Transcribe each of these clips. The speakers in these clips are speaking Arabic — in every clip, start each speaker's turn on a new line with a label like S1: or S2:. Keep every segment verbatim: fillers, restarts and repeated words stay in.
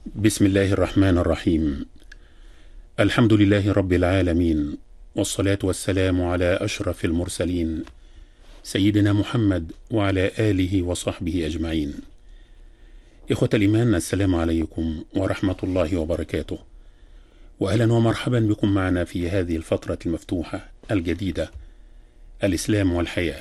S1: بسم الله الرحمن الرحيم. الحمد لله رب العالمين، والصلاة والسلام على أشرف المرسلين سيدنا محمد وعلى آله وصحبه أجمعين. إخوة الإيمان، السلام عليكم ورحمة الله وبركاته، وأهلا ومرحبا بكم معنا في هذه الفترة المفتوحة الجديدة، الإسلام والحياة.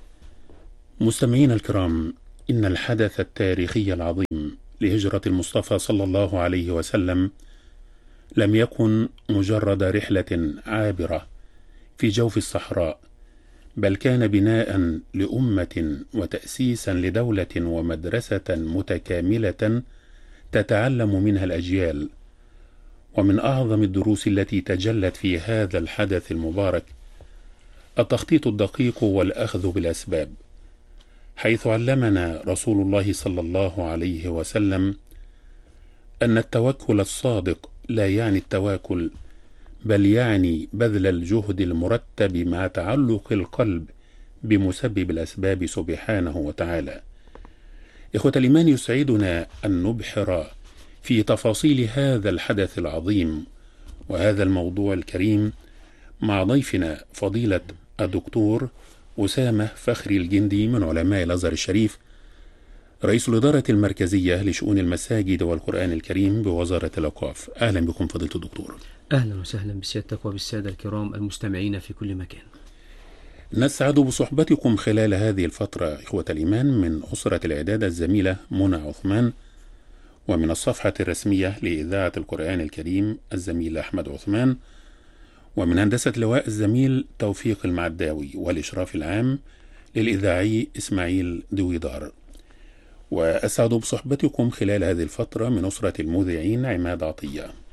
S1: مستمعين الكرام، إن الحدث التاريخي العظيم لهجرة المصطفى صلى الله عليه وسلم لم يكن مجرد رحلة عابرة في جوف الصحراء، بل كان بناء لأمة وتأسيسا لدولة ومدرسة متكاملة تتعلم منها الأجيال. ومن أعظم الدروس التي تجلت في هذا الحدث المبارك التخطيط الدقيق والأخذ بالأسباب، حيث علمنا رسول الله صلى الله عليه وسلم أن التوكل الصادق لا يعني التواكل، بل يعني بذل الجهد المرتب مع تعلق القلب بمسبب الأسباب سبحانه وتعالى. إخوة الإيمان، يسعدنا أن نبحر في تفاصيل هذا الحدث العظيم وهذا الموضوع الكريم مع ضيفنا فضيلة الدكتور أسامة فخري الجندي من علماء الأزهر الشريف، رئيس الإدارة المركزية لشؤون المساجد والقرآن الكريم بوزارة الأوقاف. أهلا بكم فضيلة الدكتور.
S2: أهلا وسهلا بسيادتك وبالسادة الكرام المستمعين في كل مكان.
S1: نسعد بصحبتكم خلال هذه الفترة إخوة الإيمان من أسرة الإعداد الزميلة منى عثمان، ومن الصفحة الرسمية لإذاعة القرآن الكريم الزميل أحمد عثمان، ومن هندسة لواء الزميل توفيق المعداوي، والإشراف العام للإذاعي إسماعيل دويدار. وأسعد بصحبتكم خلال هذه الفترة من أسرة المذيعين عماد عطية.